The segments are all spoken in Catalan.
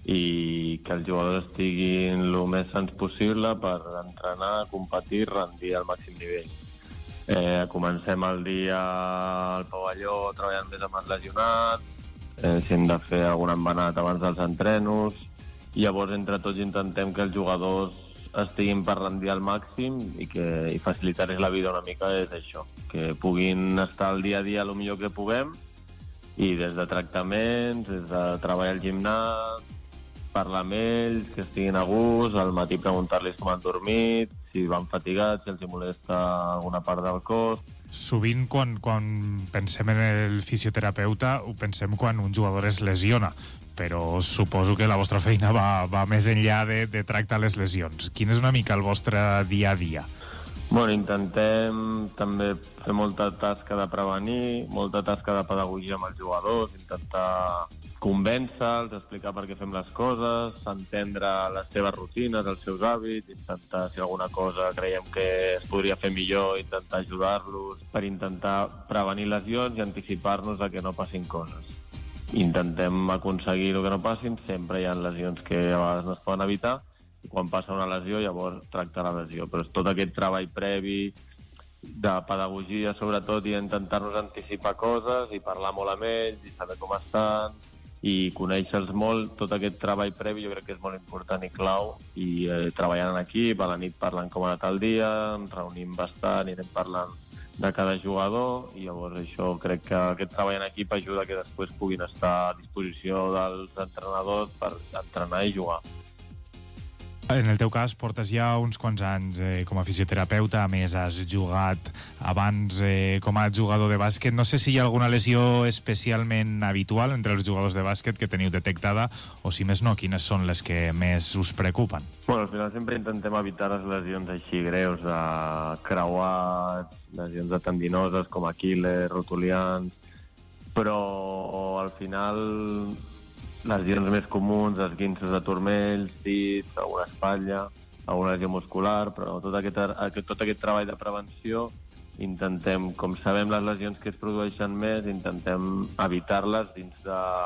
i que els jugadors estiguin el més sants possible per entrenar, competir, rendir al màxim nivell. Comencem el dia al pavelló treballant més amb els lesionats, si hem de fer algun embenat abans dels entrenos, i llavors entre tots intentem que els jugadors estiguin per rendir al màxim i facilitar-los la vida una mica és això, que puguin estar al dia a dia el millor que puguem, i des de tractaments, des de treballar al gimnàs, parlar amb ells, que estiguin a gust, al matí preguntar-los com han dormit, si van fatigats, si els molesta alguna part del cos. Sovint, quan pensem en el fisioterapeuta, ho pensem quan un jugador es lesiona, però suposo que la vostra feina va més enllà de tractar les lesions. Quin és una mica el vostre dia a dia? Bueno, intentem també fer molta tasca de prevenir, molta tasca de pedagogia amb els jugadors, intentar convèncer-los, explicar per què fem les coses, entendre les seves rutines, els seus hàbits, intentar, si alguna cosa creiem que es podria fer millor, intentar ajudar-los per intentar prevenir lesions i anticipar-nos a que no passin coses. Intentem aconseguir el que no passin, sempre hi ha lesions que a vegades no es poden evitar, i quan passa una lesió llavors tractar la lesió, però és tot aquest treball previ de pedagogia sobretot i intentar-nos anticipar coses i parlar molt amb ells i saber com estan i conèixer-los molt. Tot aquest treball previ jo crec que és molt important i clau, i treballant en equip, a la nit parlant com ha anat el dia, ens reunim bastant i anem parlant de cada jugador, i llavors això crec que aquest treball en equip ajuda que després puguin estar a disposició dels entrenadors per entrenar i jugar. En el teu cas, portes ja uns quants anys com a fisioterapeuta, a més has jugat abans com a jugador de bàsquet. No sé si hi ha alguna lesió especialment habitual entre els jugadors de bàsquet que teniu detectada, o si més no, quines són les que més us preocupen? Bueno, al final sempre intentem evitar les lesions així greus, de creuats, lesions de tendinoses com Aquil·les, rotulians, però al final lesions més comuns, esguinces de turmells, dits, alguna espatlla, alguna lesió muscular, però tot aquest treball de prevenció intentem, com sabem les lesions que es produeixen més, intentem evitar-les dins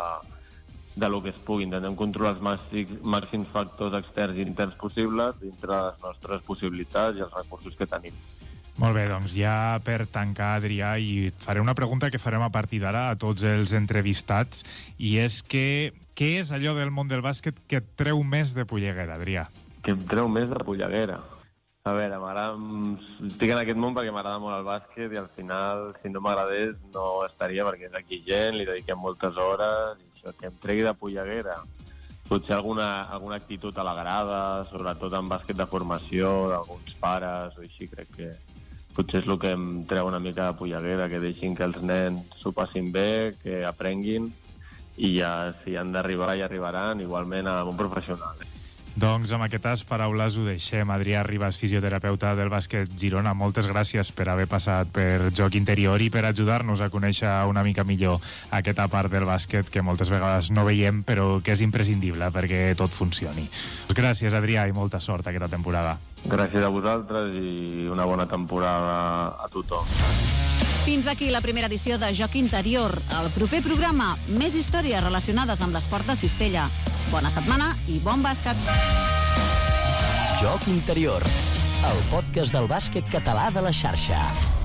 de lo que es pugui. Intentem controlar els màxims factors externs i interns possibles dintre de les nostres possibilitats i els recursos que tenim. Molt bé, doncs ja per tancar, Adrià, i et faré una pregunta que farem a partir d'ara a tots els entrevistats, i és que què és allò del món del bàsquet que et treu més de polleguera, Adrià? Que em treu més de polleguera? A veure, estic en aquest món perquè m'agrada molt el bàsquet i al final, si no m'agradés, no estaria, perquè és exigent, li dediquem moltes hores, i això que em tregui de polleguera. Potser alguna actitud a la grada, sobretot en bàsquet de formació, d'alguns pares o així, crec que potser és el que em treu una mica de polleguera, que deixin que els nens s'ho passin bé, que aprenguin, i ja si han d'arribar ja arribaran, igualment amb un professional. Doncs amb aquestes paraules ho deixem. Adrià Ribas, fisioterapeuta del bàsquet Girona, moltes gràcies per haver passat per Joc Interior i per ajudar-nos a conèixer una mica millor aquesta part del bàsquet que moltes vegades no veiem, però que és imprescindible perquè tot funcioni. Gràcies, Adrià, i molta sort aquesta temporada. Gràcies a vosaltres i una bona temporada a tothom. Fins aquí la primera edició de Joc Interior. El proper programa, més històries relacionades amb l'esport de cistella. Bona setmana i bon bàsquet. Joc Interior, el podcast del bàsquet català de la xarxa.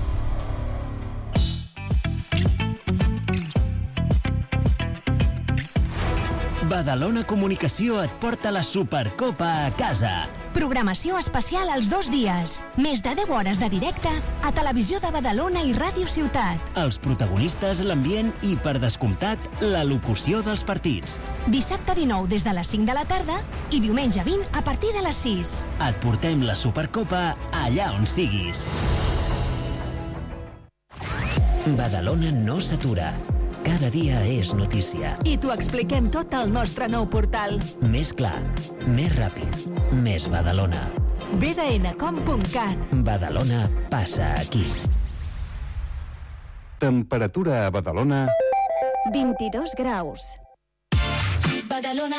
Badalona Comunicació et porta la Supercopa a casa. Programació especial els 2 dies. Més de 10 hores de directe a Televisió de Badalona i Ràdio Ciutat. Els protagonistes, l'ambient i, per descomptat, la locució dels partits. Dissabte 19 des de les 5 de la tarda i diumenge 20 a partir de les 6. Et portem la Supercopa allà on siguis. Badalona no s'atura. Cada dia és notícia. I t'ho expliquem tot al nostre nou portal. Més clar, més ràpid, més Badalona. bdncom.cat. Badalona passa aquí. Temperatura a Badalona... 22 graus. Badalona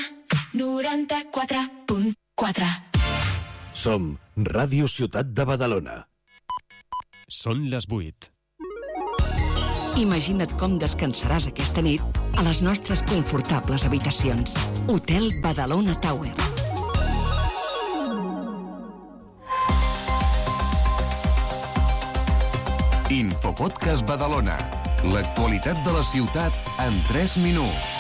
94.4. Som Ràdio Ciutat de Badalona. Són les 8. Imagina't com descansaràs aquesta nit a les nostres confortables habitacions. Hotel Badalona Tower. Infopodcast Badalona. L'actualitat de la ciutat en 3 minuts.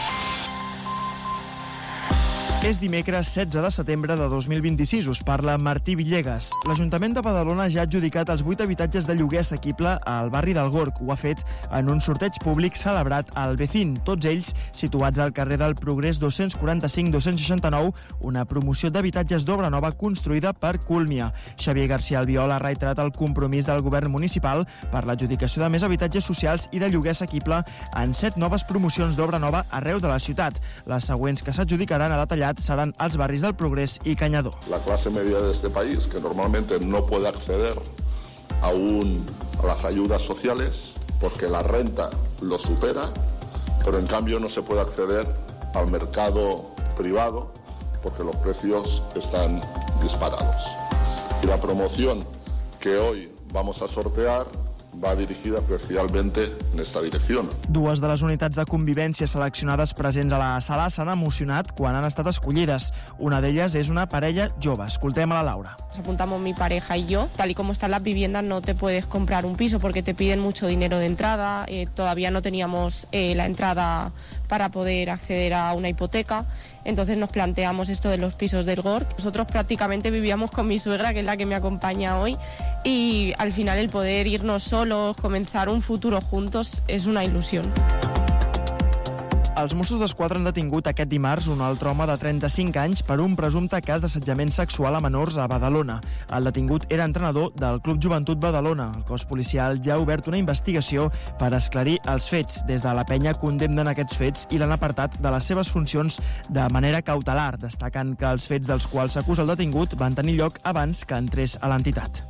És dimecres 16 de setembre de 2026. Us parla Martí Villegas. L'Ajuntament de Badalona ja ha adjudicat els 8 habitatges de lloguer assequible al barri del Gorg. Ho ha fet en un sorteig públic celebrat al Vecín, tots ells situats al carrer del Progrés 245-269, una promoció d'habitatges d'obra nova construïda per Cúlmia. Xavier García Albiol ha reiterat el compromís del govern municipal per l'adjudicació de més habitatges socials i de lloguer assequible en 7 noves promocions d'obra nova arreu de la ciutat. Les següents que s'adjudicaran a detallat serán els barris del Progrés y Cañadó. La clase media de este país, que normalmente no puede acceder aún a las ayudas sociales porque la renta lo supera, pero en cambio no se puede acceder al mercado privado porque los precios están disparados. Y la promoción que hoy vamos a sortear va dirigida especialmente en esta dirección. Dues de les unitats de convivència seleccionades presents a la sala s'han emocionat quan han estat escollides. Una d'elles és una parella jove. Escoltem a la Laura. Nos apuntamos mi pareja y yo. Tal y como están las viviendas, no te puedes comprar un piso porque te piden mucho dinero de entrada. Todavía no teníamos la entrada para poder acceder a una hipoteca. Entonces nos planteamos esto de los pisos del Gorg. Nosotros prácticamente vivíamos con mi suegra, que es la que me acompaña hoy, y al final el poder irnos solos, comenzar un futuro juntos, es una ilusión. Els Mossos d'Esquadra han detingut aquest dimarts un altre home de 35 anys per un presumpte cas d'assetjament sexual a menors a Badalona. El detingut era entrenador del Club Joventut Badalona. El cos policial ja ha obert una investigació per esclarir els fets. Des de la penya condemnen aquests fets i l'han apartat de les seves funcions de manera cautelar, destacant que els fets dels quals s'acusa el detingut van tenir lloc abans que entrés a l'entitat.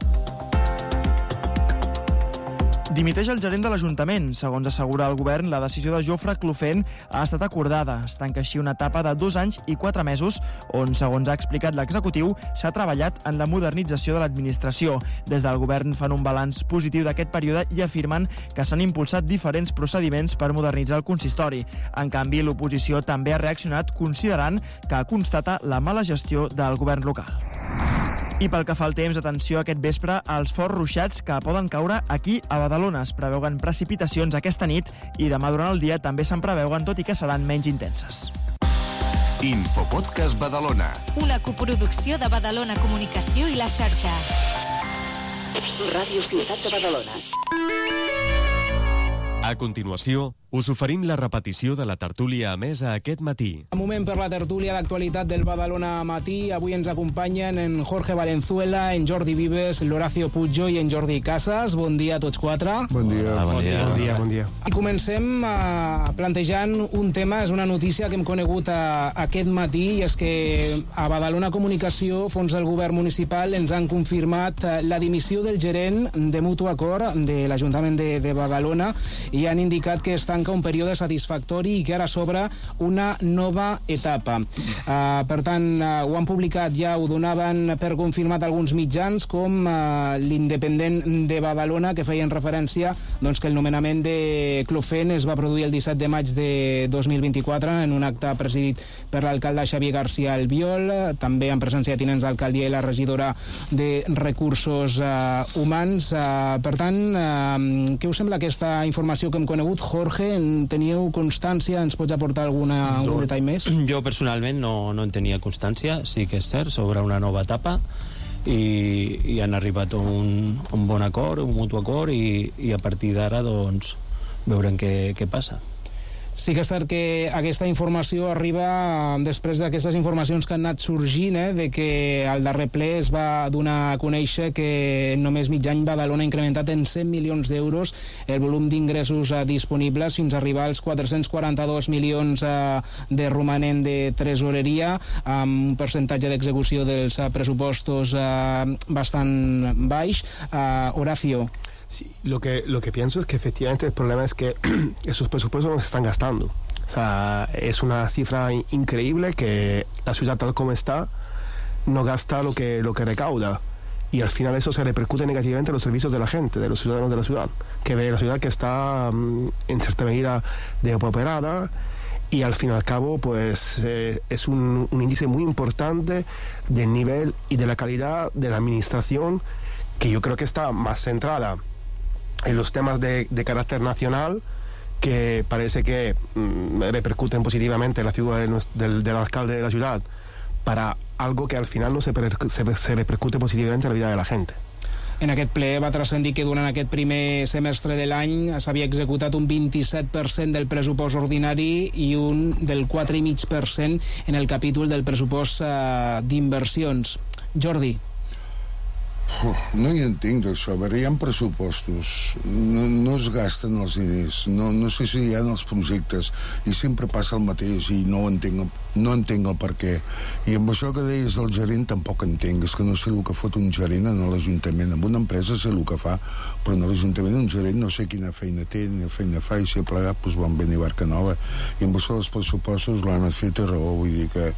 Dimiteix el gerent de l'Ajuntament. Segons assegura el govern, la decisió de Jofre Clofent ha estat acordada. Es tanca així una etapa de 2 anys i 4 mesos on, segons ha explicat l'executiu, s'ha treballat en la modernització de l'administració. Des del govern fan un balanç positiu d'aquest període i afirmen que s'han impulsat diferents procediments per modernitzar el consistori. En canvi, l'oposició també ha reaccionat considerant que constata la mala gestió del govern local. I pel que fa al temps, atenció aquest vespre als forts ruixats que poden caure aquí a Badalona. Es preveuen precipitacions aquesta nit i demà durant el dia també se'n preveuen, tot i que seran menys intenses. Infopodcast Badalona. Una coproducció de Badalona Comunicació i la xarxa. Ràdio Ciutat de Badalona. A continuació, us oferim la repetició de la tertúlia emesa aquest matí. Un moment per la tertúlia d'actualitat del Badalona Matí. Avui ens acompanyen en Jorge Valenzuela, en Jordi Vives, l'Horacio Pujo i en Jordi Casas. Bon dia a tots quatre. Bon dia. Bon dia. I comencem plantejant un tema, és una notícia que hem conegut aquest matí, i és que a Badalona Comunicació, fons del govern municipal, ens han confirmat la dimissió del gerent de Mutu Acord de l'Ajuntament de Badalona, i han indicat que es tanca un període satisfactori i que ara s'obre una nova etapa. Per tant, ho han publicat ja, ho donaven per confirmat alguns mitjans, com l'Independent de Badalona, que feien referència que el nomenament de Clofent es va produir el 17 de maig de 2024 en un acte presidit per l'alcalde Xavier García Albiol, també en presència de tinents d'alcaldia i la regidora de Recursos Humans. Per tant, què us sembla aquesta informació que hem conegut? Jorge, en teníeu constància? Ens pots aportar algun detall més? Jo personalment no en tenia constància, sí que és cert, sobre una nova etapa, i han arribat a un bon acord, un mutu acord, i a partir d'ara veurem què passa. Sí que és cert que aquesta informació arriba després d'aquestes informacions que han anat sorgint, de que al darrer ple es va donar a conèixer que en només mig any Badalona ha incrementat en 100 milions d'euros el volum d'ingressos disponibles fins a arribar als 442 milions de romanent de tresoreria, amb un percentatge d'execució dels pressupostos bastant baix. Horacio. Sí, lo que pienso es que efectivamente el problema es que esos presupuestos no se están gastando. O sea, es una cifra increíble que la ciudad tal como está no gasta lo que recauda. y al final eso se repercute negativamente en los servicios de la gente, de los ciudadanos de la ciudad, que ve la ciudad que está en cierta medida depauperada, y al fin y al cabo pues es un índice muy importante del nivel y de la calidad de la administración, que yo creo que está más centrada en los temas de carácter nacional, que parece que repercuten positivamente en la figura del alcalde de la ciudad, para algo que al final no se repercute positivamente en la vida de la gente. En aquest ple va transcendir que durant aquest primer semestre de l'any s'havia executat un 27% del pressupost ordinari i un del 4,5% en el capítol del pressupost d'inversions. Jordi. No hi entenc d'això. A veure, hi ha pressupostos, no es gasten els diners, no sé si hi ha els projectes, i sempre passa el mateix, i no entenc el per què. I amb això que deies del gerent tampoc entenc, és que no sé el que fot un gerent en l'Ajuntament. En una empresa sé el que fa, però en l'Ajuntament un gerent no sé quina feina té, ni feina fa, i si ha plegat, doncs van venir barca nova. I amb això dels pressupostos l'han fet a raó, vull dir que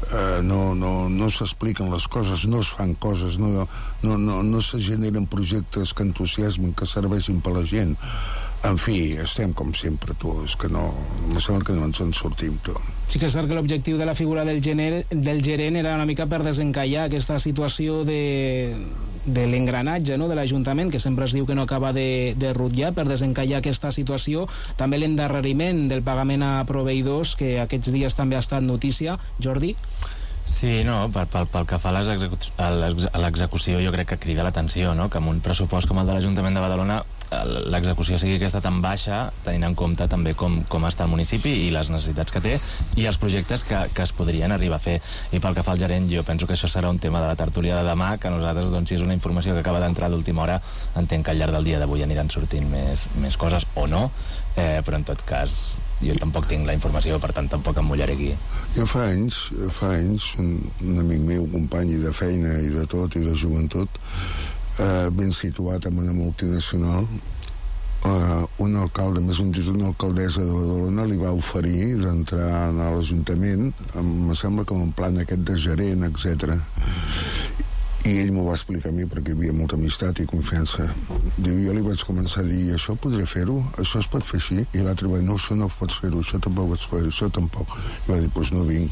no s'expliquen les coses, no es fan coses, no se generen projectes que entusiasmin, que serveixin per la gent. En fi, estem com sempre, tu, és que no, em sembla que no ens en sortim, tu. Sí que és cert que l'objectiu de la figura del gerent era una mica per desencallar aquesta situació de l'engranatge, no?, de l'Ajuntament, que sempre es diu que no acaba de rutllar, per desencallar aquesta situació. També l'endarreriment del pagament a proveïdors, que aquests dies també ha estat notícia. Jordi? Sí, no, pel que fa a l'execució, jo crec que crida l'atenció, no?, que amb un pressupost com el de l'Ajuntament de Badalona l'execució sigui aquesta tan baixa, tenint en compte també com està el municipi i les necessitats que té i els projectes que es podrien arribar a fer. I pel que fa al gerent, jo penso que això serà un tema de la tertúlia de demà, que nosaltres, doncs, si és una informació que acaba d'entrar d'última hora, entenc que al llarg del dia d'avui aniran sortint més coses o no, però en tot cas jo tampoc tinc la informació, per tant tampoc em mullaré aquí. Jo fa anys, un amic meu, company de feina i de tot, i de joventut, ben situat en una multinacional, un alcalde, més ben dit una alcaldessa de Badalona, li va oferir d'entrar a l'Ajuntament, em sembla que en plan aquest de gerent, etc. I ell m'ho va explicar a mi perquè hi havia molta amistat i confiança. Diu, jo li vaig començar a dir, això podré fer-ho? Això es pot fer així? I l'altre va dir, no, això no pots fer-ho, això tampoc pots fer-ho, això tampoc. I va dir, doncs no vinc.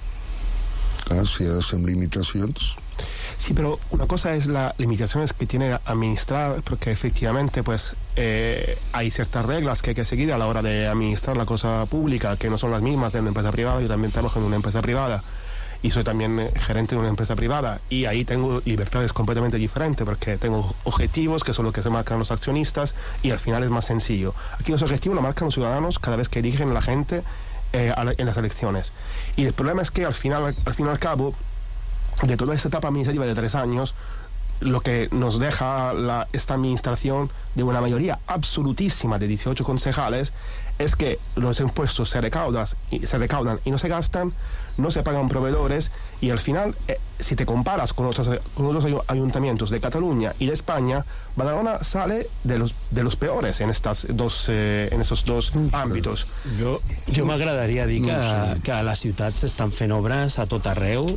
Clar, si ha de ser amb limitacions. Sí, pero una cosa es las limitaciones que tiene administrar, porque efectivamente pues hay ciertas reglas que hay que seguir a la hora de administrar la cosa pública, que no son las mismas de una empresa privada. Yo también trabajo en una empresa privada y soy también gerente de una empresa privada, y ahí tengo libertades completamente diferentes, porque tengo objetivos que son los que se marcan los accionistas, y al final es más sencillo. Aquí los objetivos los marcan los ciudadanos cada vez que eligen a la gente en las elecciones. Y el problema es que al fin y al cabo, de toda esta etapa administrativa de 3 años, lo que nos deja esta administración de una mayoría absolutísima de 18 concejales es que los impuestos se recaudan y no se gastan, no se pagan proveedores, y al final, si te comparas con otros ayuntamientos de Cataluña y de España, Badalona sale de los peores en esos dos àmbits. Jo m'agradaria dir que a la ciutat s'estan fent obres a tot arreu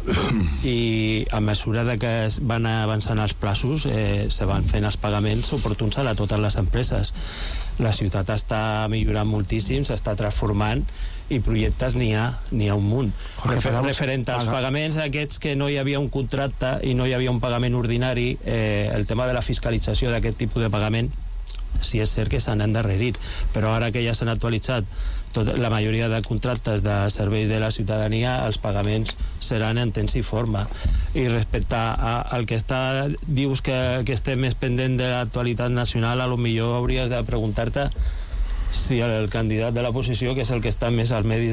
i a mesura de que es van avançant els plaços se van fent els pagaments oportuns a totes les empreses. La ciutat està millorant moltíssim, s'està transformant, i projectes n'hi ha un munt. Referent als pagaments aquests que no hi havia un contracte i no hi havia un pagament ordinari, el tema de la fiscalització d'aquest tipus de pagament, sí és cert que s'han endarrerit, però ara que ja s'han actualitzat la majoria de contractes de serveis de la ciutadania, els pagaments seran en temps i forma. I respecte al que dius que estem més pendent de l'actualitat nacional, a lo millor hauries de preguntar-te si el candidat de l'oposició, que és el que està més als medis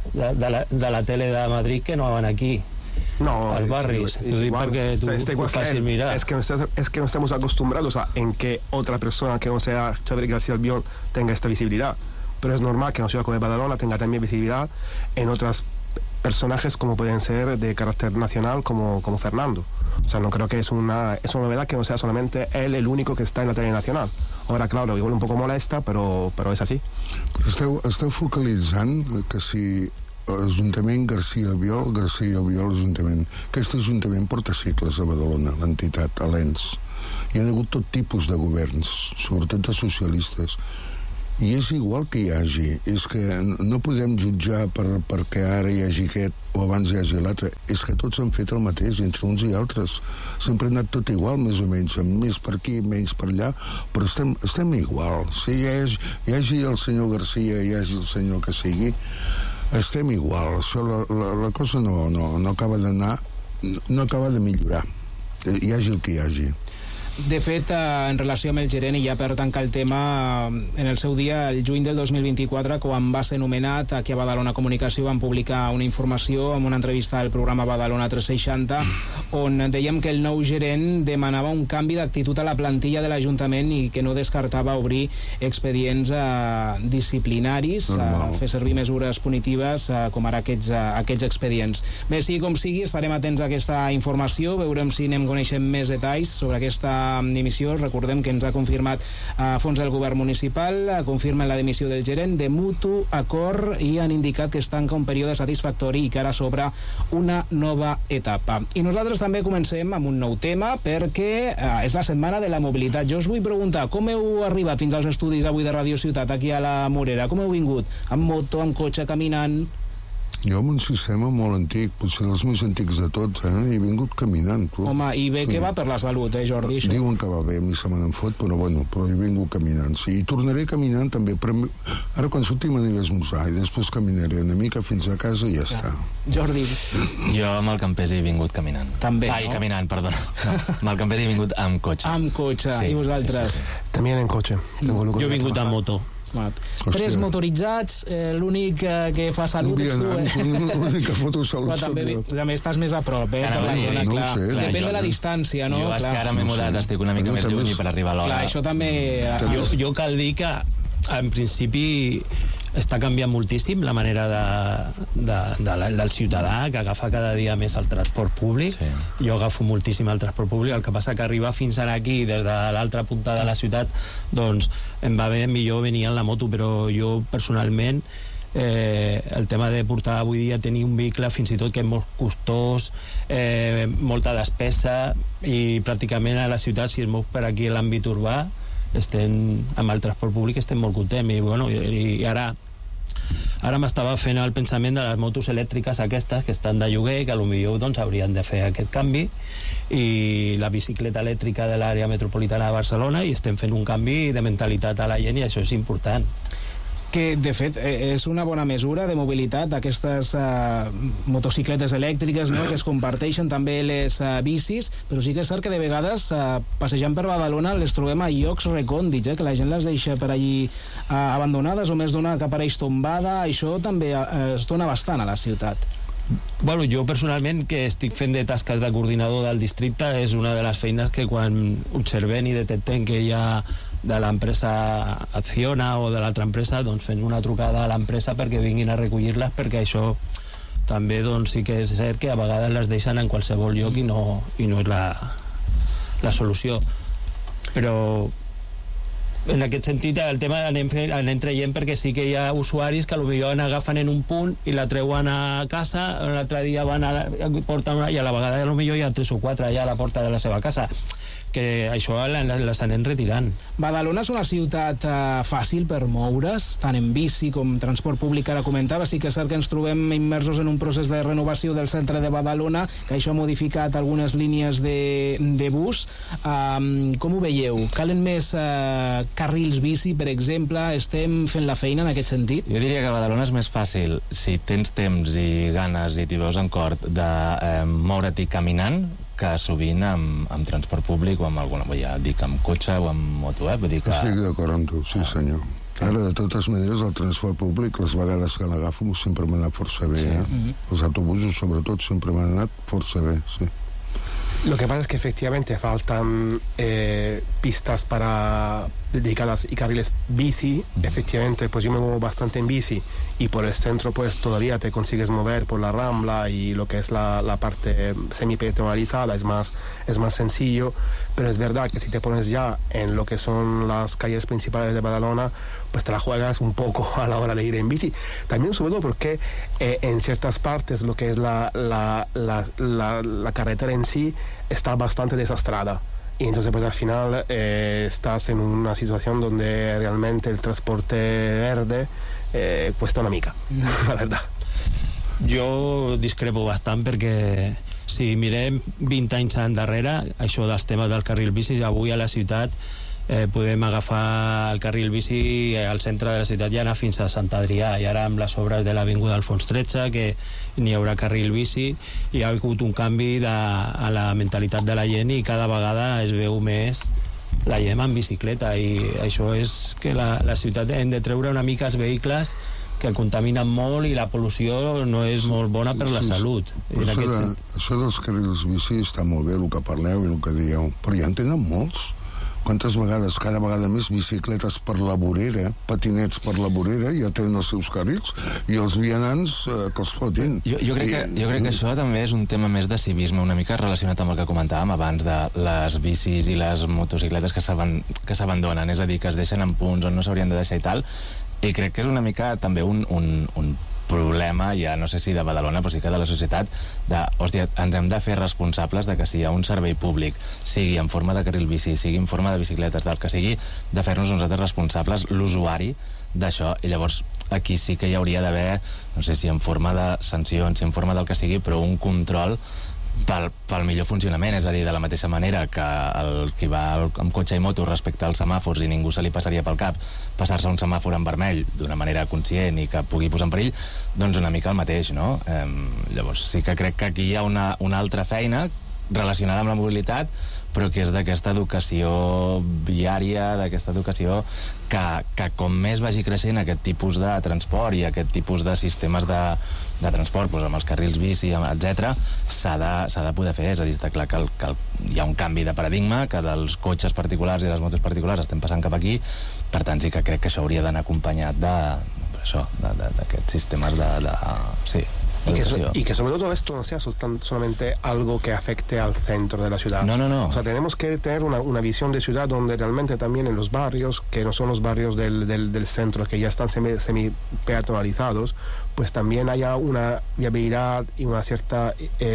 de la tele de Madrid, que no van aquí. No, al barrio. Es igual que él. Es que no estamos acostumbrados a en que otra persona que no sea Xavier García Albiol tenga esta visibilidad, pero es normal que una ciudad como Badalona tenga también visibilidad en otros personajes como pueden ser de carácter nacional como Fernando. O sea, no creo que es una novedad que no sea solamente él el único que está en la tele nacional. Ahora, claro, igual un poco molesta, però és així. Esteu focalitzant que si l'Ajuntament García Albiol, Ajuntament. Aquest Ajuntament porta segles a Badalona, l'entitat, a l'ENS. Hi ha hagut tot tipus de governs, sobretot de socialistes. I és igual que hi hagi. És que no podem jutjar perquè ara hi hagi aquest o abans hi hagi l'altre. És que tots han fet el mateix, entre uns i altres. Sempre ha anat tot igual, més o menys, amb més per aquí, menys per allà, però estem igual. Si hi hagi el senyor García, hi hagi el senyor que sigui, estem igual. Això, la cosa no acaba d'anar, no acaba de millorar. Hi hagi el que hi hagi. De fet, en relació amb el gerent, i ja per tancar el tema, en el seu dia, el juny del 2024, quan va ser nomenat, aquí a Badalona Comunicació van publicar una informació amb una entrevista al programa Badalona 360, on dèiem que el nou gerent demanava un canvi d'actitud a la plantilla de l'Ajuntament i que no descartava obrir expedients disciplinaris, fer servir mesures punitives com ara aquests expedients. Bé, sigui com sigui, estarem atents a aquesta informació, veurem si anem coneixent més detalls sobre aquesta dimissió. Recordem que ens ha confirmat a fons del govern municipal, confirmen la dimissió del gerent de mutu acord i han indicat que es tanca un període satisfactori i que ara s'obre una nova etapa. I nosaltres també comencem amb un nou tema perquè és la setmana de la mobilitat. Jo us vull preguntar, com heu arribat fins als estudis avui de Radio Ciutat aquí a la Morera? Com heu vingut? Amb moto, amb cotxe, caminant? Jo amb un sistema molt antic, potser dels més antics de tots, he vingut caminant. Tu. Home, i bé que va per la salut, Jordi, això? Diuen que va bé, a mi se me n'en fot, però he vingut caminant, sí. I tornaré caminant també, però ara quan sortim aniré a esmorzar i després caminaré una mica fins a casa i ja està. Jordi? Jo amb el campés he vingut caminant. També, no? Caminant, perdona. No, amb el campés he vingut amb cotxe. Amb cotxe, sí, i vosaltres? Sí. També en cotxe. Jo he vingut amb moto. Tres motoritzats, l'únic que fa salut ets tu, l'únic que foto salut. També estàs més a prop, per la zona, clar. Depèn de la distància, no? Jo és que ara m'he mudat, estic una mica més lluny per arribar a l'hora. Clar, això també... Jo cal dir que, en principi, està canviant moltíssim la manera del ciutadà, que agafa cada dia més el transport públic. Sí. Jo agafo moltíssim el transport públic, el que passa que arribar fins aquí, des de l'altra punta de la ciutat, doncs em va bé millor venir en la moto, però jo personalment el tema de portar avui dia tenir un vehicle fins i tot que és molt costós, molta despesa, i pràcticament a la ciutat, si es mou per aquí l'àmbit urbà, amb el transport públic estem molt contents, i ara m'estava fent el pensament de les motos elèctriques aquestes que estan de lloguer, que potser doncs haurien de fer aquest canvi, i la bicicleta elèctrica de l'àrea metropolitana de Barcelona, i estem fent un canvi de mentalitat a la gent, i això és important. Que, de fet, és una bona mesura de mobilitat, aquestes motocicletes elèctriques, no?, que es comparteixen, també les bicis, però sí que és cert que de vegades, passejant per Badalona, les trobem a llocs recòndits, que la gent les deixa per allí abandonades, o més d'una que apareix tombada. Això també es dona bastant a la ciutat. Bueno, jo personalment, que estic fent de tasques de coordinador del districte, és una de les feines que quan observem i detectem que hi ha de l'empresa Acciona o de l'altra empresa, doncs fem una trucada a l'empresa perquè vinguin a recollir-les, perquè això també doncs sí que és cert que a vegades les deixen en qualsevol lloc i no és la solució. Però en aquest sentit el tema anem traient, perquè sí que hi ha usuaris que potser agafen en un punt i la treuen a casa, l'altre dia porten una, i a la vegada potser hi ha 3 o 4 allà a la porta de la seva casa, que això les anem retirant. Badalona és una ciutat fàcil per moure's, tant en bici com transport públic, ara comentava. Sí que és cert que ens trobem immersos en un procés de renovació del centre de Badalona, que això ha modificat algunes línies de bus. Com ho veieu? Calen més carrils bici, per exemple? Estem fent la feina en aquest sentit? Jo diria que a Badalona és més fàcil, si tens temps i ganes i t'hi veus en cor, de moure't caminant, que sovint amb transport públic o amb alguna, ja dic, amb cotxe o amb moto, vull dir que... Estic d'acord amb tu, sí senyor. Ara, de totes maneres, el transport públic, les vegades que l'agafo, sempre m'ha anat força bé, Els autobusos, sobretot, sempre m'han anat força bé, sí. Lo que pasa es que efectivamente faltan pistas para dedicadas y carriles bici. Efectivamente, pues yo me muevo bastante en bici y por el centro pues todavía te consigues mover por la Rambla y lo que es la parte semi-peatonalizada es más sencillo, pero es verdad que si te pones ya en lo que son las calles principales de Badalona, pues te la juegas un poco a la hora de ir en bici. También sobre todo porque en ciertas partes lo que es la carretera en sí está bastante desastrada. Y entonces pues al final estás en una situación donde realmente el transporte verde cuesta una mica, la verdad. Jo discrepo bastant perquè si mirem 20 anys endarrere, això dels temes del carril bici, avui a la ciutat podem agafar el carril bici al centre de la ciutat i anar fins a Sant Adrià, i ara amb les obres de l'Avinguda Alfons XIII que n'hi haurà carril bici, hi ha hagut un canvi a la mentalitat de la gent i cada vegada es veu més la gent en bicicleta, i això és que la ciutat hem de treure una mica els vehicles que contaminen molt i la pol·lució no és molt bona per la salut. Això dels carrils bici està molt bé, el que parleu i el que dieu, però ja en tenen molts. Quantes vegades, cada vegada més bicicletes per la vorera, patinets per la vorera, ja tenen els seus carrils, i els vianants que els fotin. Jo crec que això també és un tema més de civisme, una mica relacionat amb el que comentàvem abans de les bicis i les motocicletes que s'abandonen, és a dir, que es deixen en punts on no s'haurien de deixar i tal, i crec que és una mica també un problema, ja no sé si de Badalona, però sí que de la societat, de, hòstia, ens hem de fer responsables de que si hi ha un servei públic, sigui en forma de carril bici, sigui en forma de bicicletes, del que sigui, de fer-nos nosaltres responsables, l'usuari, d'això, i llavors aquí sí que hi hauria d'haver, no sé si en forma de sancions, si en forma del que sigui, però un control pel millor funcionament, és a dir, de la mateixa manera que el qui va amb cotxe i moto respecte als semàfors i ningú se li passaria pel cap passar-se un semàfor en vermell d'una manera conscient i que pugui posar en perill, doncs una mica el mateix, no? Llavors sí que crec que aquí hi ha una altra feina relacionada amb la mobilitat, però que és d'aquesta educació viària, d'aquesta educació que com més vagi creixent aquest tipus de transport i aquest tipus de sistemes de transport, doncs amb els carrils bici, etc., s'ha de poder fer. És a dir, està clar que hi ha un canvi de paradigma, que dels cotxes particulars i les motos particulars estem passant cap aquí, per tant sí que crec que això hauria d'anar acompanyat d'aquests sistemes sí. Y que sobre todo esto no sea solamente algo que afecte al centro de la ciudad. No. O sea, tenemos que tener una visión de ciudad donde realmente también en los barrios, que no son los barrios del centro, que ya están semi-peatonalizados, pues también haya una viabilidad y una cierta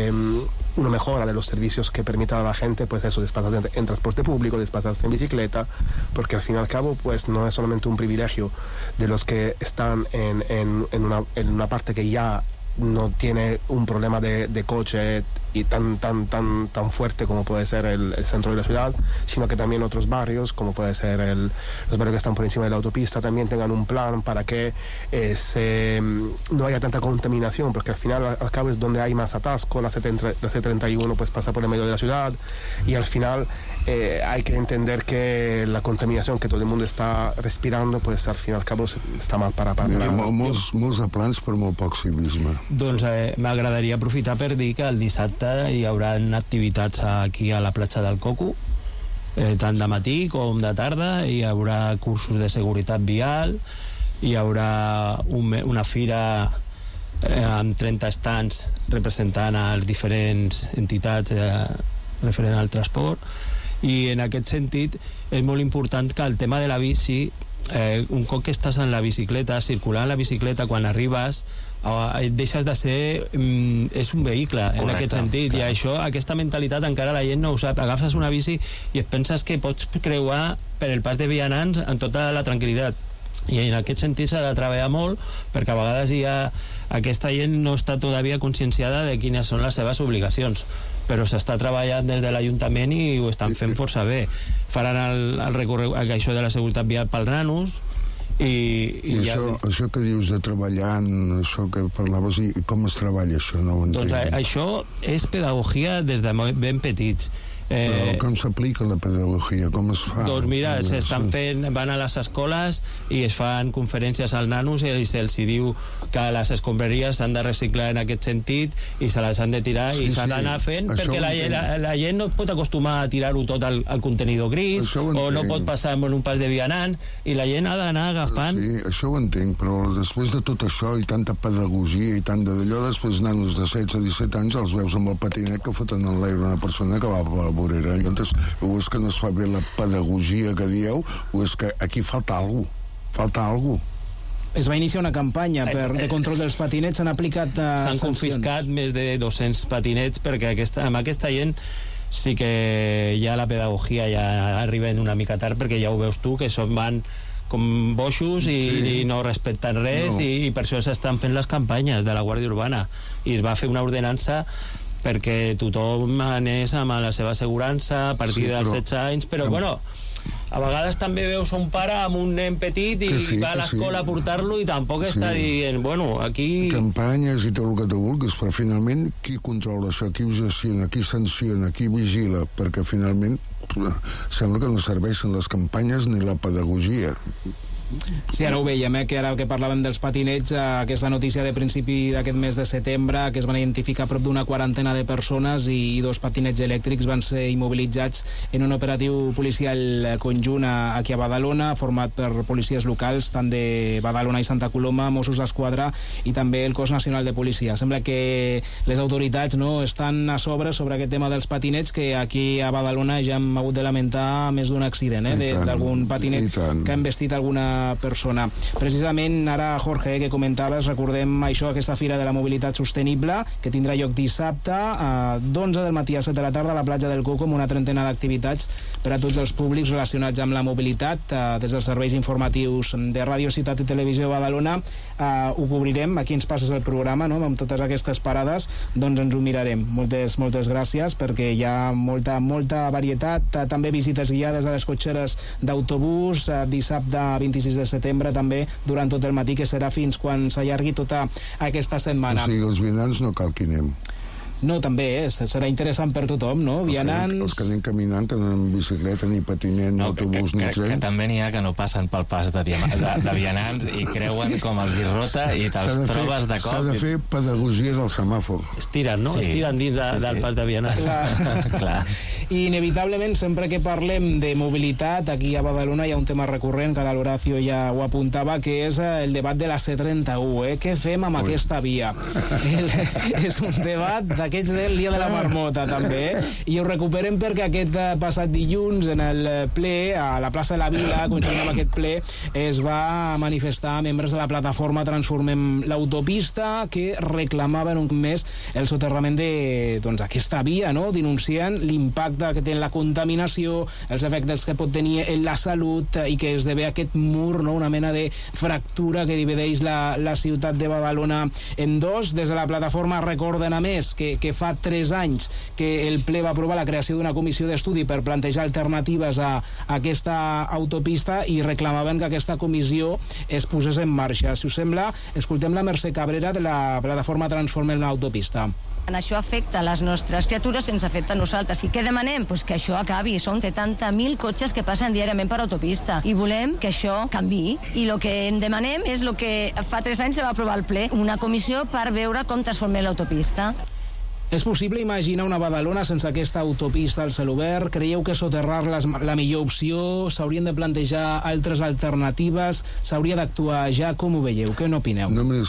una mejora de los servicios que permitan a la gente, pues eso, desplazarse en transporte público, desplazarse en bicicleta, porque al fin y al cabo, pues no es solamente un privilegio de los que están en una parte que ya no tiene un problema de coche y tan fuerte como puede ser el centro de la ciudad, sino que también otros barrios, como puede ser los barrios que están por encima de la autopista, también tengan un plan para que no haya tanta contaminación, porque al final al cabo es donde hay más atasco. La C31 pues pasa por el medio de la ciudad, y al final hay que entender que la contaminación que todo el mundo está respirando, pues al fin i al cabo està mal para molts de plans per molt poc civisme. Doncs m'agradaria aprofitar per dir que el dissabte hi haurà activitats aquí a la platja del Coco, tant de matí com de tarda. Hi haurà cursos de seguretat vial, hi haurà una fira amb 30 stands representant a les diferents entitats referent al transport, i en aquest sentit és molt important que el tema de la bici, un cop que estàs en la bicicleta, circular en la bicicleta, quan arribes deixes de ser és un vehicle. Correcte, en aquest sentit, clar. I això, aquesta mentalitat encara la gent no ho sap. Agafes una bici i et penses que pots creuar per el pas de vianants amb tota la tranquil·litat, i en aquest sentit s'ha de treballar molt, perquè a vegades aquesta gent no està todavía conscienciada de quines són les seves obligacions, però s'està treballant des de l'Ajuntament i ho estan fent força bé. Faran el recorregut, això de la seguretat vial pels nanos, i això que dius de treballar, això que parlaves, i com es treballa això? No ho entenc. Doncs això és pedagogia des de ben petits, Però com s'aplica la pedagogia? Com es fa? Doncs mira, van a les escoles i es fan conferències als nanos i se'ls diu que les escombraries s'han de reciclar en aquest sentit i se les han de tirar i s'han d'anar fent, perquè la gent no pot acostumar a tirar-ho tot al contenidor gris o no pot passar en un pas de vianant i la gent ha d'anar agafant. Sí, això ho entenc, però després de tot això i tanta pedagogia i tant d'allò, després nanos de 16 a 17 anys els veus amb el patinet que foten en l'aire una persona que va per la vorera. Llavors, o és que no es fa bé la pedagogia que dieu, o és que aquí falta alguna cosa. Falta alguna cosa. Es va iniciar una campanya de control dels patinets, s'han aplicat s'han confiscat més de 200 patinets perquè amb aquesta gent sí que ja la pedagogia ja arriba una mica tard, perquè ja ho veus tu, que van com boixos i no respecten res i per això s'estan fent les campanyes de la Guàrdia Urbana i es va fer una ordenança perquè tothom anés amb la seva assegurança a partir dels 16 anys, però bueno, a vegades també veus un pare amb un nen petit i va a l'escola a portar-lo i tampoc està dient, bueno, aquí... Campanyes i tot el que tu vulguis, però finalment qui controla això, qui ho gestiona, qui sanciona, qui vigila, perquè finalment sembla que no serveixen les campanyes ni la pedagogia. Sí, ara ho veiem, que ara que parlàvem dels patinets, aquesta notícia de principi d'aquest mes de setembre, que es van identificar prop d'una quarantena de persones i 2 patinets elèctrics van ser immobilitzats en un operatiu policial conjunt aquí a Badalona, format per policies locals, tant de Badalona i Santa Coloma, Mossos d'Esquadra i també el Cos Nacional de Policia. Sembla que les autoritats estan a sobre aquest tema dels patinets, que aquí a Badalona ja hem hagut de lamentar més d'un accident, d'algun patinet que ha investit alguna persona. Precisament ara, Jorge, que comentaves, recordem això, aquesta Fira de la Mobilitat Sostenible, que tindrà lloc dissabte d'11 del matí a 7 de la tarda a la platja del Coco, amb una trentena d'activitats per a tots els públics relacionats amb la mobilitat. Des dels serveis informatius de Ràdio Ciutat i Televisió Badalona ho cobrirem. Aquí ens passes el programa, no?, amb totes aquestes parades, doncs ens ho mirarem. Moltes gràcies, perquè hi ha molta varietat, també visites guiades a les cotxeres d'autobús, dissabte 26 de setembre també, durant tot el matí, que serà fins quan s'allargui tota aquesta setmana. O sigui, els vianants no cal que anem. No, també serà interessant per tothom, no? Vianants... Els que anem caminant, que no anem bicicleta, ni patinet, ni autobús, ni tren... Que també n'hi ha que no passen pel pas de vianants i creuen com els hi rota i te'ls trobes de cop. S'ha de fer pedagogia del semàfor. Es tiren, no? Es tiren dins del pas de vianants. Clar. I inevitablement, sempre que parlem de mobilitat, aquí a Badalona hi ha un tema recurrent, que l'Horacio ja ho apuntava, que és el debat de la C31, Què fem amb aquesta via? És un debat d'aquests del dia de la marmota, també, i ho recuperem perquè aquest passat dilluns, en el ple, a la plaça de la Vila, coincidint amb aquest ple, es va manifestar membres de la plataforma Transformem l'Autopista, que reclamaven un mes el soterrament d'aquesta via, no?, denunciant l'impacte que té en la contaminació, els efectes que pot tenir en la salut, i que esdevé aquest mur, no?, una mena de fractura que divideix la ciutat de Badalona en dos. Des de la plataforma recorden, a més, que fa 3 anys que el ple va aprovar la creació d'una comissió d'estudi per plantejar alternatives a aquesta autopista, i reclamaven que aquesta comissió es posés en marxa. Si us sembla, escoltem la Mercè Cabrera de la plataforma Transformem l'Autopista. Això afecta les nostres criatures, ens afecta a nosaltres. I què demanem? Pues que això acabi. Són 70.000 cotxes que passen diàriament per autopista i volem que això canvi. I el que en demanem és el que fa 3 anys se va aprovar al ple, una comissió per veure com transformem l'autopista. És possible imaginar una Badalona sense aquesta autopista al celobert? Creieu que soterrar-la és la millor opció? S'haurien de plantejar altres alternatives? S'hauria d'actuar ja? Com ho veieu? Què n'opineu?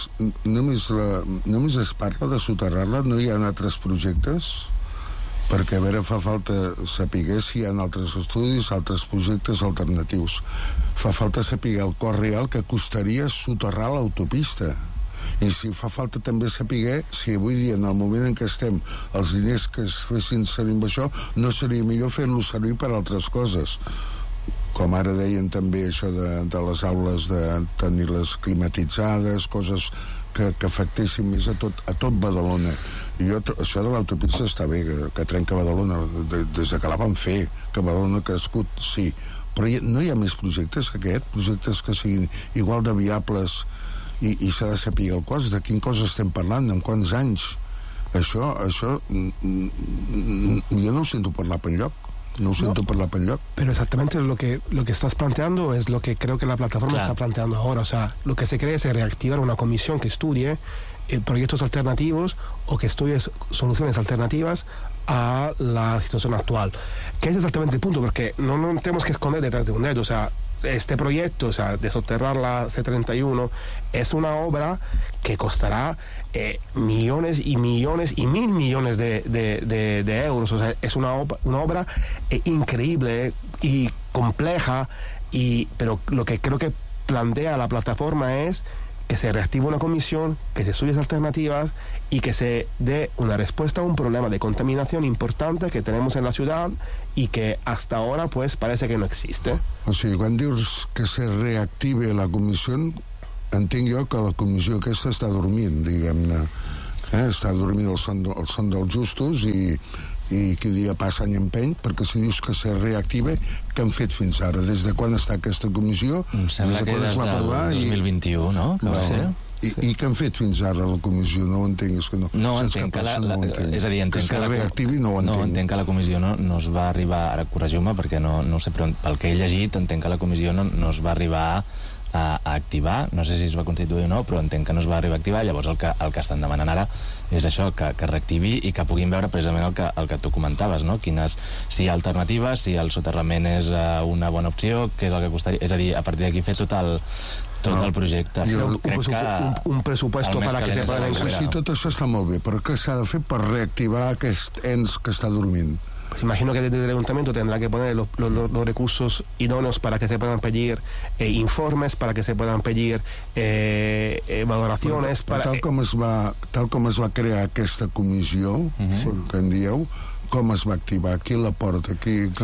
Només es parla de soterrar-la? No hi ha altres projectes? Perquè, a veure, fa falta saber si hi ha altres estudis, altres projectes alternatius. Fa falta saber el cost real que costaria soterrar l'autopista. I si fa falta també saber si avui dia, en el moment en què estem, els diners que es fessin servir amb això, no seria millor fer-lo servir per altres coses. Com ara deien també això de les aules, de tenir-les climatitzades, coses que afectessin més a tot Badalona. I això de l'autopista està bé, que trenca Badalona, des que la van fer, que Badalona ha crescut, sí. Però no hi ha més projectes que aquest, projectes que siguin igual de viables, i s'ha de saber el cost, de quin cost estem parlant, en quants anys. Això jo no ho sento parlar per enlloc. No ho siento por la pelota. Pero exactamente lo que estás planteando es lo que creo que la plataforma está planteando ahora. O sea, lo que se cree es reactivar una comisión que estudie proyectos alternativos o que estudie soluciones alternativas a la situación actual. Que es exactamente el punto, porque no tenemos que esconder detrás de un dedo. O sea, este proyecto, o sea, de soterrar la C31, es una obra que costará millones y millones y mil millones de euros. O sea, es una obra increíble y compleja, pero lo que creo que plantea la plataforma es que se reactive una comisión, que se estudien alternativas y que se dé una respuesta a un problema de contaminación importante que tenemos en la ciudad y que hasta ahora pues parece que no existe. O sigui, quan dius que se reactive la comissió, entenc jo que la comissió aquesta està dormint, diguem-ne. Està dormint el son dels justos i que dia passa any empeny, perquè si dius que se reactive, què han fet fins ara? Des de quan està aquesta comissió? Em sembla que des del 2021, no? Que va ser. I què han fet fins ara la comissió? No ho entenc, és que no. No entenc és a dir, entenc que se reactivi, no ho entenc. No, entenc que la comissió no es va arribar, ara corregiu-me, perquè no sé, però pel que he llegit, entenc que la comissió no es va arribar a activar, no sé si es va constituir o no, però entenc que no es va arribar a activar. Llavors el que estan demanant ara és això, que reactivi i que puguin veure precisament el que tu comentaves, no? Si hi ha alternatives, si el soterrament és una bona opció, què és el que costaria, és a dir, a partir d'aquí fer tot el projecte. Un pressupuesto para que se pueda encargar. Sí, tot això està molt bé, però què s'ha de fer per reactivar aquest ens que està dormint? Pues imagino que desde el ayuntamiento tendrá que poner los recursos idóneos para que se puedan pedir informes, para que se puedan pedir valoraciones. Tal com es va crear aquesta comissió, que en dieu, com es va activar? Qui la porta?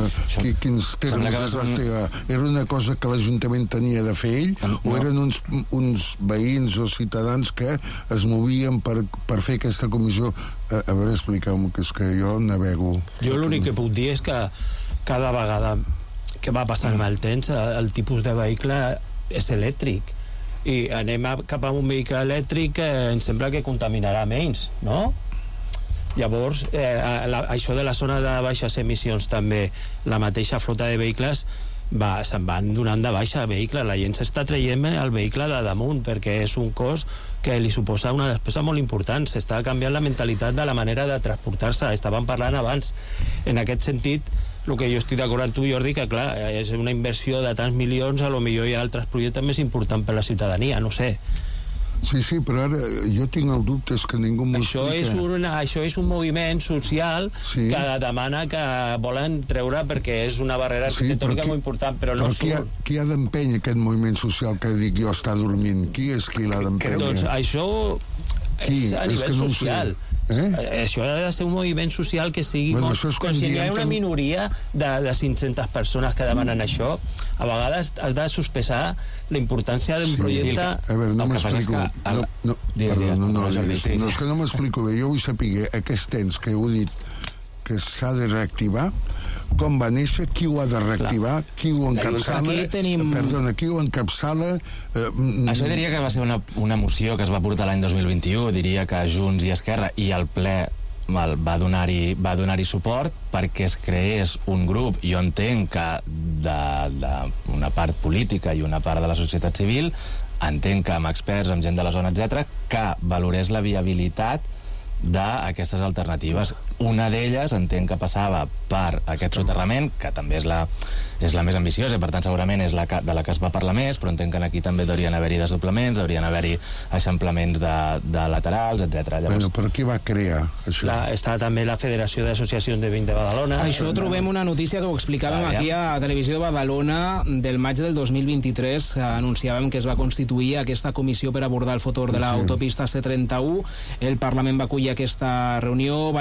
Quins termes es va activar? Era una cosa que l'Ajuntament tenia de fer ell o eren uns veïns o ciutadans que es movien per fer aquesta comissió? A veure, expliqueu-m'ho, que és que jo navego. Jo l'únic que puc dir és que cada vegada que va passant el temps el tipus de vehicle és elèctric i anem cap a un vehicle elèctric que em sembla que contaminarà menys, no? Llavors, això de la zona de baixes emissions també, la mateixa flota de vehicles se'n van donant de baixa vehicles, la gent s'està traient el vehicle de damunt perquè és un cost que li suposa una despesa molt important, s'està canviant la mentalitat de la manera de transportar-se, estàvem parlant abans. En aquest sentit, el que jo estic d'acord amb tu, Jordi, que clar, és una inversió de tants milions, a lo millor hi ha altres projectes més importants per la ciutadania, no sé. Sí, però ara jo tinc el dubte, és que ningú m'ho explica. Això és un moviment social que demana que volen treure perquè és una barrera arquitectònica molt important, però no surt. Qui ha d'empènyer aquest moviment social que dic jo està dormint? Qui és qui l'ha d'empènyer? Doncs això és a nivell social. Això ha de ser un moviment social que sigui com si hi ha una minoria de 500 persones que demanen això. A vegades has de sospesar la importància d'un projecte. A veure, no m'explico. No, és que no m'explico bé. Jo vull saber aquest ens que heu dit que s'ha de reactivar, com va néixer, qui ho ha de reactivar, qui ho encapçala, perdona, qui ho encapçala. Això diria que va ser una moció que es va portar l'any 2021, diria que Junts i Esquerra i el ple va donar-hi suport perquè es creés un grup, jo entenc que d'una part política i una part de la societat civil, entenc que amb experts, amb gent de la zona, etc., que valorés la viabilitat d'aquestes alternatives. Una d'elles entenc que passava per aquest soterrament, que també és la més ambiciosa i per tant segurament és de la que es va parlar més, però entenc que aquí també deurien haver-hi desdoblaments, deurien haver-hi eixamplaments de laterals, etc. Bueno, però qui va crear això? Està també la Federació d'Associacions de Veïns de Badalona. Això trobem una notícia que ho explicàvem aquí a Televisió de Badalona del maig del 2023. Anunciàvem que es va constituir aquesta comissió per abordar el futur de l'autopista C31. El Parlament va acollir aquesta reunió, van assistir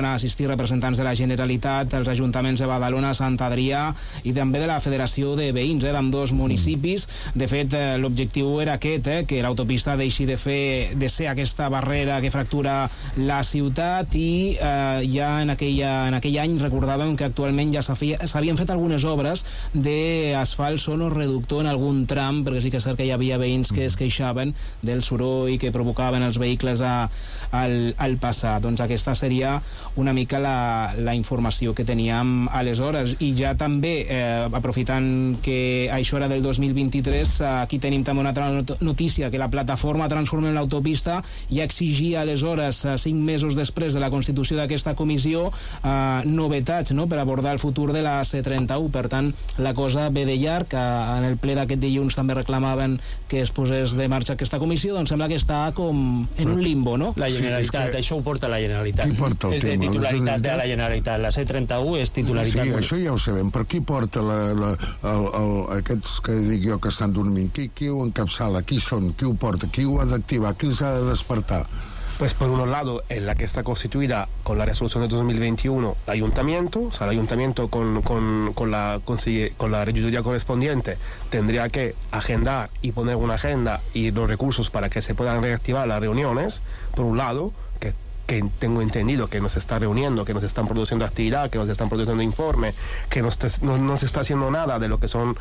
representants de la Generalitat, els ajuntaments de Badalona, Sant Adrià i també de la Federació de Veïns d'ambdós municipis. De fet, l'objectiu era aquest, que l'autopista deixi de ser aquesta barrera que fractura la ciutat, i ja en aquell any recordàvem que actualment ja s'havien fet algunes obres d'asfalt sonoreductor en algun tram, perquè sí que és cert que hi havia veïns que es queixaven del soroll que provocaven els vehicles al passar. Doncs aquesta seria una mica la informació que teníem aleshores. I ja també, aprofitant que això era del 2023, aquí tenim també una altra notícia, que la plataforma Transformem l'Autopista ja exigia aleshores, 5 mesos després de la constitució d'aquesta comissió, novetats, no?, per abordar el futur de la C31. Per tant, la cosa ve de llarg. En el ple d'aquest dilluns també reclamaven que es posés de marxa aquesta comissió. Doncs sembla que està com en un limbo, no? La Generalitat, això ho porta la Generalitat. Qui porta el és de tema? titularitat de la Generalitat. La C31 és titularitat. Sí, això ja ho sabem. Per qui porta aquests que dic jo que estan dormint? Qui ho encapçala? Qui són? Qui ho porta? Qui ho ha d'activar? Qui els ha de despertar? Pues por un lado, en la que está constituida con la resolución de 2021 el ayuntamiento, o sea, el ayuntamiento con la regiduría correspondiente tendría que agendar y poner una agenda y los recursos para que se puedan reactivar las reuniones, por un lado, que tengo entendido que nos está reuniendo, que nos están produciendo actividad, que nos están produciendo informe, que no se está haciendo nada de lo que son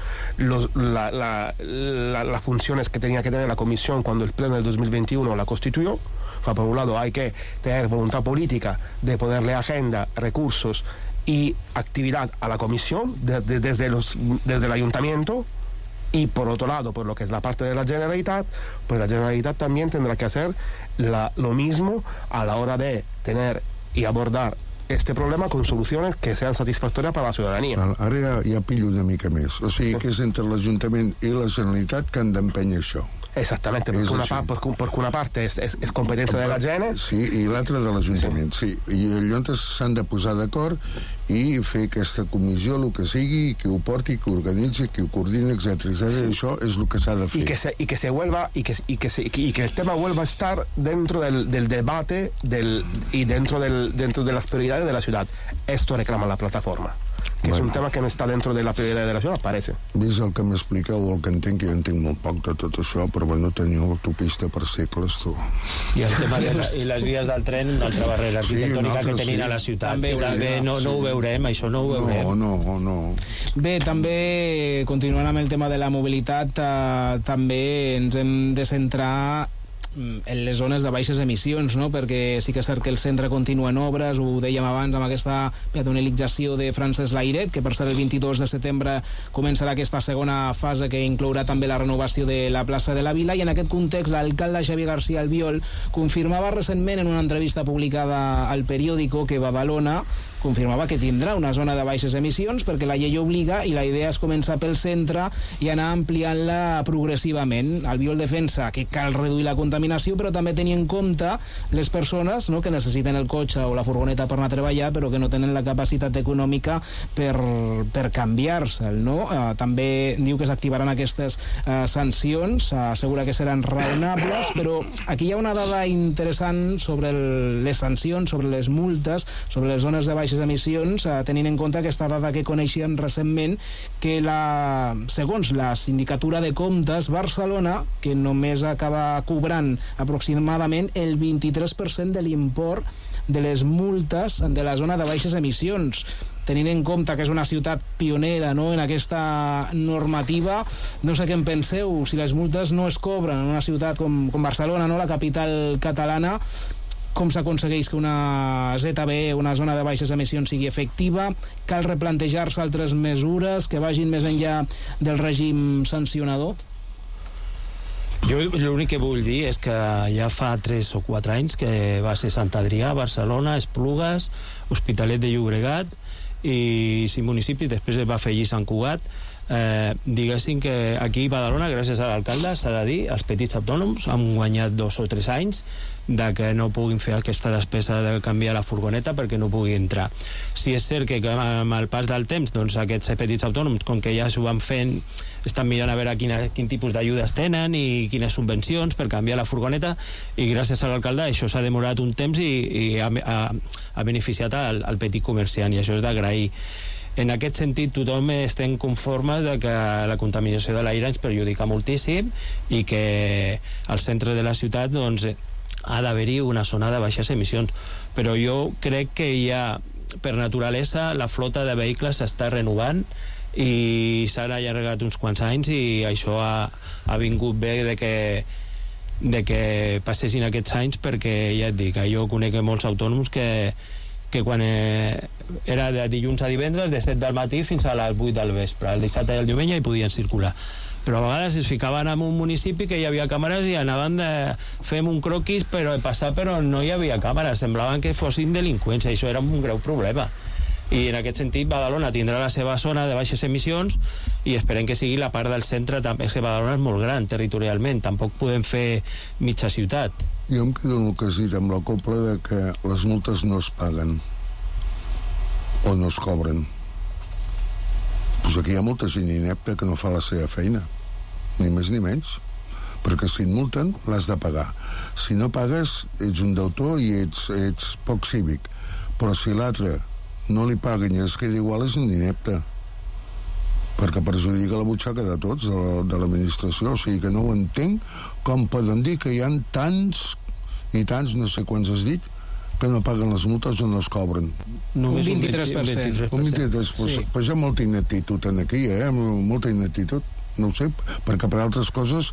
las funciones que tenía que tener la comisión cuando el pleno del 2021 la constituyó. O sea, por un lado hay que tener voluntad política de ponerle agenda, recursos y actividad a la comisión desde el ayuntamiento. Y por otro lado, por lo que es la parte de la Generalitat, pues la Generalitat también tendrá que hacer lo mismo a la hora de tener y abordar este problema con soluciones que sean satisfactorias para la ciudadanía. Ara ja pillo una mica més. O sigui que és entre l'Ajuntament i la Generalitat que han d'empènyer això. Exactamente, porque una parte es competencia de la Gene. Sí, i l'altra de l'Ajuntament, sí. I llavors s'han de posar d'acord i fer aquesta comissió, el que sigui, que ho porti, que ho organitzi, que ho coordini, etc. Sí. Això és el que s'ha de fer. Y que se vuelva, y que el tema vuelva a estar dentro del debate y dentro de las prioridades de la ciudad. Esto reclama la plataforma. Que és un tema que no està dentro de la prioritat de la ciutat, parece. Vist el que m'expliqueu, el que entenc, que jo entenc molt poc de tot això, però bueno, teniu autopista per segles, tu. I el tema de les vies del tren, una altra barrera arquitectònica que tenien a la ciutat. També no ho veurem, això no ho veurem. No. Bé, també, continuant amb el tema de la mobilitat, també ens hem de centrar en les zones de baixes emissions, no? Perquè sí que és cert que el centre continua en obres, ho dèiem abans amb aquesta peatonalització de Francesc Layret, que per ser el 22 de setembre començarà aquesta segona fase que inclourà també la renovació de la plaça de la Vila, i en aquest context l'alcalde Xavier García Albiol confirmava recentment en una entrevista publicada al periòdico que Badalona confirmava que tindrà una zona de baixes emissions perquè la llei obliga, i la idea és començar pel centre i anar ampliant-la progressivament. Albiol defensa que cal reduir la contaminació, però també tenir en compte les persones, no?, que necessiten el cotxe o la furgoneta per anar a treballar però que no tenen la capacitat econòmica per canviar-se'l, no? També diu que s'activaran aquestes sancions, assegura que seran raonables, però aquí hi ha una dada interessant sobre les sancions, sobre les multes, sobre les zones de baixes emissions, tenint en compte aquesta dada que coneixíem recentment, que segons la Sindicatura de Comptes, Barcelona, que només acaba cobrant aproximadament el 23% de l'import de les multes de la zona de baixes emissions. Tenint en compte que és una ciutat pionera, no?, en aquesta normativa, no sé què en penseu, si les multes no es cobren en una ciutat com Barcelona, no?, la capital catalana, com s'aconsegueix que una ZBE, una zona de baixes emissions, sigui efectiva? Cal replantejar-se altres mesures que vagin més enllà del règim sancionador? Jo l'únic que vull dir és que ja fa 3 o 4 anys que va ser Sant Adrià, Barcelona, Esplugues, Hospitalet de Llobregat i 5 municipis, després es va afegir Sant Cugat. diguéssim que aquí a Badalona, gràcies a l'alcalde, s'ha de dir, els petits autònoms han guanyat 2 o 3 anys de que no puguin fer aquesta despesa de canviar la furgoneta perquè no pugui entrar. Si és cert que amb el pas del temps, doncs aquests petits autònoms, com que ja s'ho van fent, estan mirant a veure quin tipus d'ajudes tenen i quines subvencions per canviar la furgoneta, i gràcies a l'alcalde això s'ha demorat un temps i ha beneficiat al petit comerciant, i això és d'agrair. En aquest sentit, tothom estem conformes de que la contaminació de l'aire ens perjudica moltíssim i que al centre de la ciutat doncs, ha d'haver-hi una zona de baixes emissions. Però jo crec que ja, per naturalesa, la flota de vehicles s'està renovant i s'han allargat uns quants anys, i això ha vingut bé de que passessin aquests anys, perquè ja et dic, jo conec molts autònoms que quan era de dilluns a divendres de 7 del matí fins a les 8 del vespre, el dissabte i el diumenge hi podien circular, però a vegades es ficaven en un municipi que hi havia càmeres i anaven fem un croquis però no hi havia càmeres, semblaven que fossin delinqüents, i això era un greu problema. I en aquest sentit Badalona tindrà la seva zona de baixes emissions i esperem que sigui la part del centre també. És que Badalona és molt gran territorialment, tampoc podem fer mitja ciutat. Jo em quedo en el que has dit amb la copla de que les multes no es paguen o no es cobren. Doncs aquí hi ha molta gent inepta que no fa la seva feina, ni més ni menys, perquè si et multen l'has de pagar. Si no pagues ets un deutor i ets poc cívic, però si l'altre no li paguen i es queda igual és un inepte, perquè perjudica la butxaca de tots, de l'administració. O sigui que no ho entenc com poden dir que hi ha tants i tants, no sé quants has dit, que no paguen les multes o no es cobren. Només un 23%. Un 23%. Sí. Pues hi ha molta ineptitud aquí, molta ineptitud. No ho sé, perquè per altres coses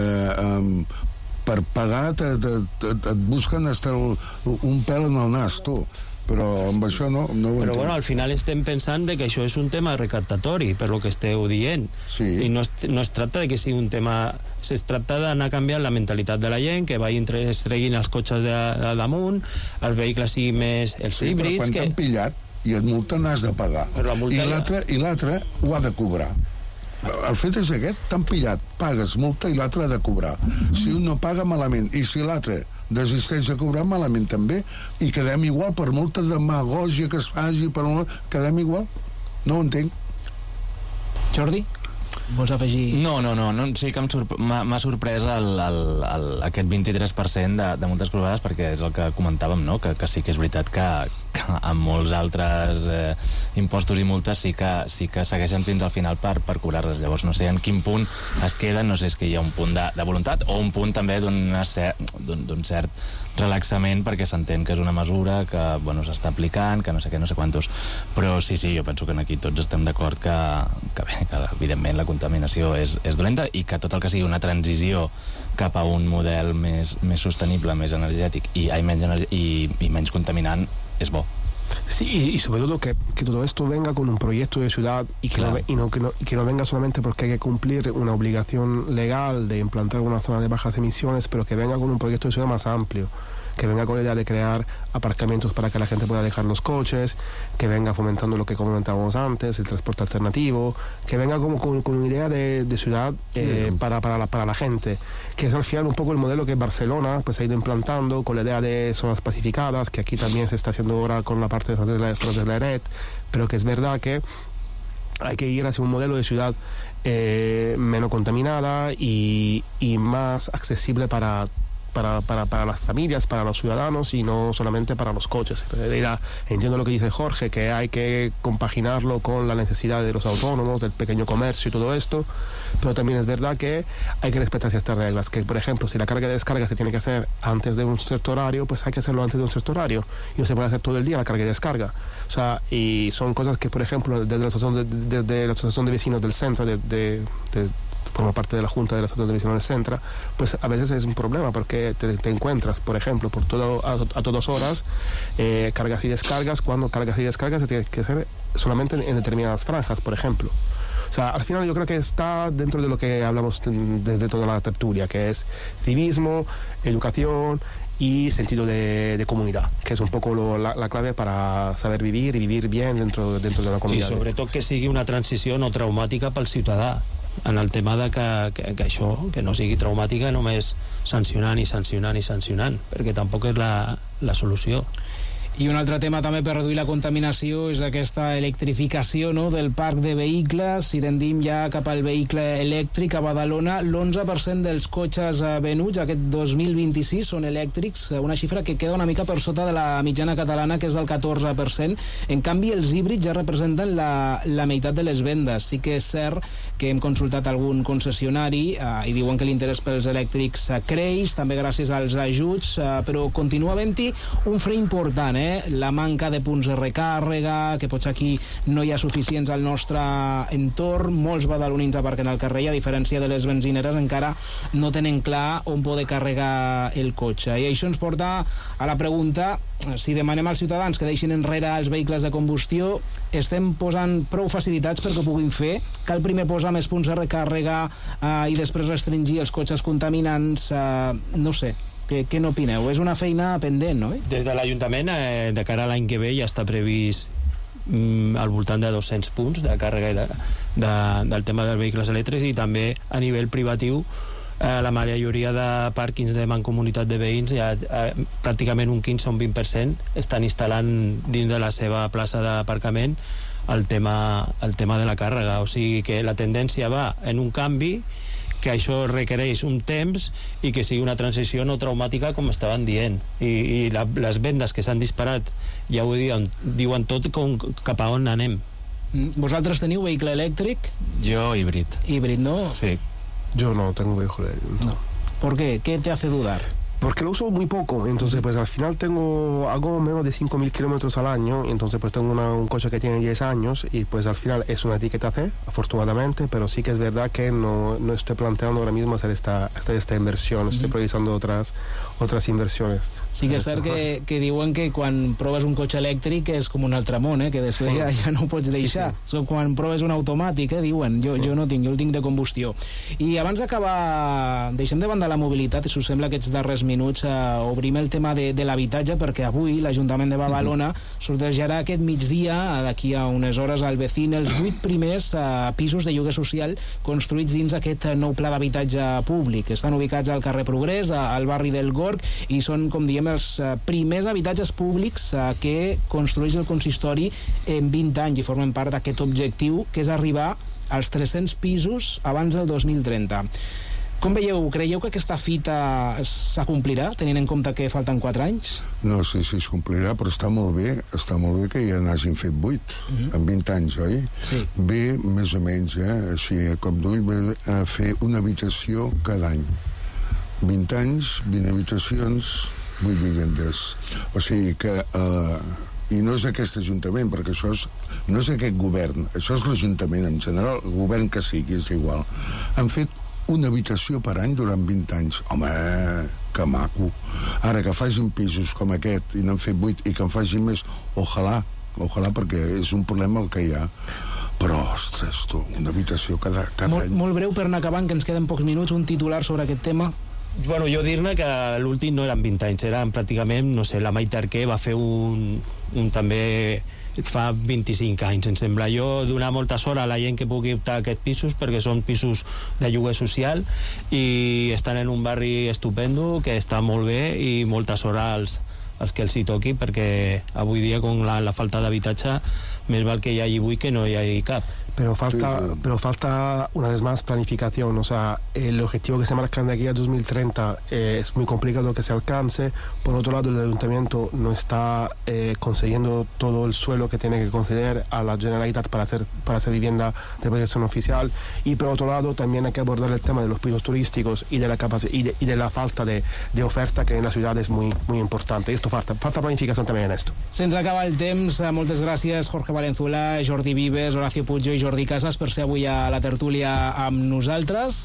per pagar et busquen hasta un pèl en el nas, tu. Però amb això no ho entenc. Però bueno, al final estem pensant que això és un tema recaptatori, per lo que esteu dient. Sí. I no es tracta de que sigui un tema... Es tracta d'anar canviant la mentalitat de la gent, que vagin treguin els cotxes de damunt, els vehicles siguin més els híbrids... Però quan t'han pillat i et multen has de pagar. I l'altre ho ha de cobrar. El fet és aquest, t'han pillat, pagues multa i l'altre ha de cobrar. Si un no paga, malament. I si l'altre desisteix de cobrar, malament també. I quedem igual, per molta demagògia que es faci, quedem igual. No ho entenc. Jordi? Vols afegir? No, sí que m'ha sorprès aquest 23% de multes cobrades, perquè és el que comentàvem, no? Que sí que és veritat que amb molts altres impostos i multes sí que segueixen fins al final per cobrar-les. Llavors no sé en quin punt es queden, no sé si és que hi ha un punt de voluntat o un punt també d'un cert relaxament, perquè s'entén que és una mesura que s'està aplicant, que no sé què, no sé quantos, però sí, jo penso que aquí tots estem d'acord que evidentment la contaminació és dolenta i que tot el que sigui una transició cap a un model més sostenible, més energètic i menys contaminant es bo. Sí, y sobre todo que todo esto venga con un proyecto de ciudad y que, que no venga solamente porque hay que cumplir una obligación legal de implantar una zona de bajas emisiones, pero que venga con un proyecto de ciudad más amplio, que venga con la idea de crear aparcamientos para que la gente pueda dejar los coches, que venga fomentando lo que comentábamos antes, el transporte alternativo, que venga como con una idea de ciudad para la gente, que es al final un poco el modelo que Barcelona pues ha ido implantando con la idea de zonas pacificadas, que aquí también se está haciendo ahora con la parte de la red, pero que es verdad que hay que ir hacia un modelo de ciudad menos contaminada y más accesible para las familias, para los ciudadanos y no solamente para los coches. Entiendo lo que dice Jorge, que hay que compaginarlo con la necesidad de los autónomos, del pequeño comercio y todo esto, pero también es verdad que hay que respetar ciertas reglas, que por ejemplo si la carga y descarga se tiene que hacer antes de un cierto horario, pues hay que hacerlo antes de un cierto horario y no se puede hacer todo el día la carga y descarga. O sea, y son cosas que por ejemplo desde la asociación de vecinos del centro forma parte de la Junta de la Asociación de Vecinos del Centro, pues a veces es un problema porque te encuentras, por ejemplo, a todas horas cargas y descargas, cuando cargas y descargas se tiene que hacer solamente en determinadas franjas, por ejemplo. O O sea, al final yo creo que está dentro de lo que hablamos desde toda la tertulia, que es civismo, educación y sentido de comunidad, que es un poco la clave para saber vivir y vivir bien dentro de una comunitat. I sobretot que sigui una transició no traumàtica pel ciutadà, en el tema de que això, que no sigui traumàtica només sancionant, perquè tampoc és la solució. I un altre tema també per reduir la contaminació és aquesta electrificació, no?, del parc de vehicles. Si tendim ja cap al vehicle elèctric a Badalona, l'11% dels cotxes venuts aquest 2026 són elèctrics, una xifra que queda una mica per sota de la mitjana catalana, que és del 14%. En canvi, els híbrids ja representen la meitat de les vendes. Sí que és cert que hem consultat algun concessionari i diuen que l'interès pels elèctrics creix, també gràcies als ajuts, però continua havent-hi un fre important, la manca de punts de recàrrega, que potser aquí no hi ha suficients al nostre entorn. Molts badalonins aparquen al carrer i, a diferència de les benzineres, encara no tenen clar on poder carregar el cotxe. I això ens porta a la pregunta: si demanem als ciutadans que deixin enrere els vehicles de combustió, estem posant prou facilitats perquè ho puguin fer? Cal primer posar més punts de recàrrega i després restringir els cotxes contaminants? No sé. Què n'opineu? És una feina pendent, no? Des de l'Ajuntament, de cara a l'any que ve, ja està previst al voltant de 200 punts de càrrega del tema dels vehicles elèctrics, i també a nivell privatiu la majoria de pàrquings de mancomunitat de veïns, ja pràcticament un 15 o un 20% estan instal·lant dins de la seva plaça d'aparcament el tema de la càrrega. O sigui que la tendència va en un canvi, que això requereix un temps i que sigui una transició no traumàtica, com estaven dient. I les vendes que s'han disparat ja ho diuen tot cap a on anem. Vosaltres teniu vehicle elèctric? Jo híbrid. Híbrid, ¿no? Sí. Yo no tengo vehículo eléctrico. No. ¿Por qué? ¿Qué te hace dudar? Porque lo uso muy poco, entonces pues al final hago menos de 5.000 kilómetros al año, entonces pues tengo un coche que tiene 10 años y pues al final es una etiqueta C, afortunadamente, pero sí que es verdad que no estoy planteando ahora mismo hacer esta inversión, estoy priorizando otras inversiones. Sí que és cert que diuen que quan proves un cotxe elèctric és com un altre món, que després ja no ho pots deixar. Sí. Quan proves un automàtic, diuen, jo no tinc, jo el tinc de combustió. I abans d'acabar, deixem de banda la mobilitat, si us sembla, aquests darrers minuts, obrim el tema de l'habitatge, perquè avui l'Ajuntament de Badalona sortejarà aquest migdia, d'aquí a unes hores, al Vecin, els 8 primers pisos de lloguer social construïts dins aquest nou pla d'habitatge públic. Estan ubicats al carrer Progrés, al barri del Gorg, i són, com diem, els primers habitatges públics que construeix el consistori en 20 anys i formen part d'aquest objectiu, que és arribar als 300 pisos abans del 2030. Com veieu, creieu que aquesta fita s'acomplirà, tenint en compte que falten 4 anys? No sé si es complirà, però està molt bé que ja n'hagin fet 8 en 20 anys, oi? Sí. Bé, més o menys, així a cop d'ull, ve a fer una habitació cada any. 20 anys, 20 habitacions, 8 vivendes. O sigui que... I no és aquest Ajuntament, perquè això no és aquest govern, això és l'Ajuntament en general, el govern que sigui, és igual. Han fet una habitació per any durant 20 anys. Home, que maco. Ara que facin pisos com aquest i n'han fet 8 i que en facin més, ojalà, perquè és un problema el que hi ha. Però, ostres, tu, una habitació cada any. Molt breu per anar acabant, que ens queden pocs minuts, un titular sobre aquest tema. Bueno, jo dir-ne que l'últim no eren 20 anys, eren pràcticament, no sé, la Maite Arquer va fer un també fa 25 anys, em sembla. Jo donar molta sort a la gent que pugui optar a aquests pisos, perquè són pisos de lloguer social i estan en un barri estupendo, que està molt bé, i molta sort als que els hi toqui, perquè avui dia, con la falta d'habitatge, més val que hi hagi 8 que no hi hagi cap. Pero falta una vez más planificación. O sea, el objetivo que se marca de aquí a 2030 es muy complicado que se alcance. Por otro lado, el Ayuntamiento no está concediendo todo el suelo que tiene que conceder a la Generalitat para hacer vivienda de protección oficial. Y por otro lado, también hay que abordar el tema de los pisos turísticos y de la y de la falta de oferta, que en la ciudad es muy importante. Esto falta planificación también en esto. Se'ns acaba el temps. Moltes gràcies, Jorge Valenzuela, Jordi Vives, Horacio Puig i Jordi Casas, per ser avui a la tertúlia amb nosaltres.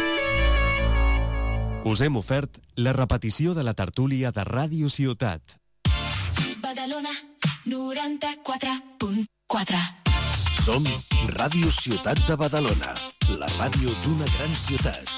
Us hem ofert la repetició de la tertúlia de Ràdio Ciutat. Badalona 94.4 Som Ràdio Ciutat de Badalona, la ràdio d'una gran ciutat.